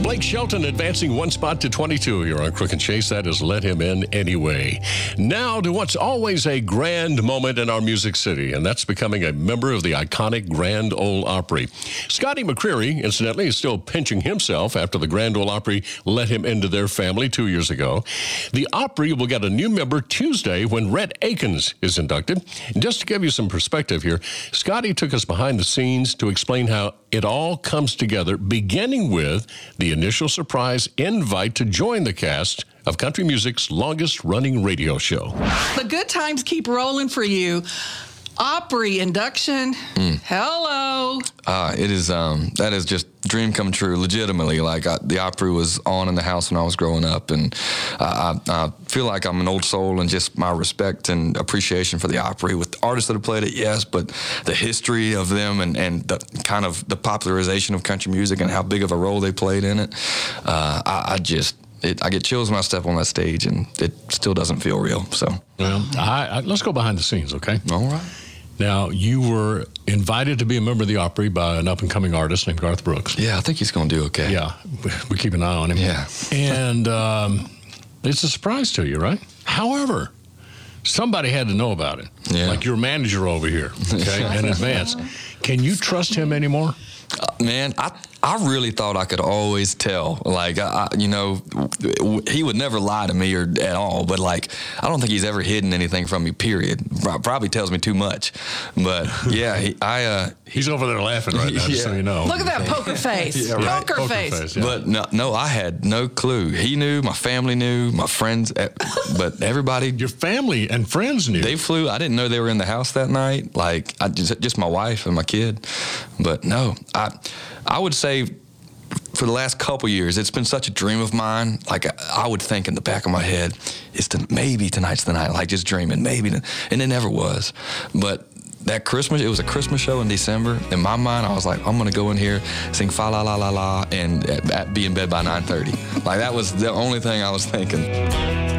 Blake Shelton advancing one spot to 22 here on Crook and Chase. That is Let Him In Anyway. Now to what's always a grand moment in our music city, and that's becoming a member of the iconic Grand Ole Opry. Scotty McCreery, incidentally, is still pinching himself after the Grand Ole Opry let him into their family 2 years ago. The Opry will get a new member Tuesday when Rhett Akins is inducted. And just to give you some perspective here, Scotty took us behind the scenes to explain how it all comes together, beginning with the initial surprise invite to join the cast of country music's longest-running radio show. The good times keep rolling for you. Opry induction. Hello. It is that is just dream come true. Legitimately, the Opry was on in the house when I was growing up, and I feel like I'm an old soul, and just my respect and appreciation for the Opry with the artists that have played it, yes, but the history of them and the kind of the popularization of country music and how big of a role they played in it. I get chills when I step on that stage, and it still doesn't feel real. So, well, let's go behind the scenes, okay? All right. Now, you were invited to be a member of the Opry by an up-and-coming artist named Garth Brooks. Yeah, I think he's going to do okay. Yeah, we keep an eye on him. Yeah. And it's a surprise to you, right? However, somebody had to know about it. Yeah. Like your manager over here, okay, in advance. Can you trust him anymore? Man, I really thought I could always tell. He would never lie to me or at all. But I don't think he's ever hidden anything from me. Period. Probably tells me too much. But yeah, he's over there laughing right now, just so you know. Look at that poker face. Yeah, right. Poker face. Yeah. But no, I had no clue. He knew, my family knew, my friends, but everybody. Your family and friends knew. They flew. I didn't know they were in the house that night. Just my wife and my kid. But no, I would say for the last couple years, it's been such a dream of mine. I would think in the back of my head, maybe tonight's the night, just dreaming, maybe. And it never was. But that Christmas, it was a Christmas show in December. In my mind, I was like, I'm going to go in here, sing Fa La La La La, and be in bed by 9:30. That was the only thing I was thinking.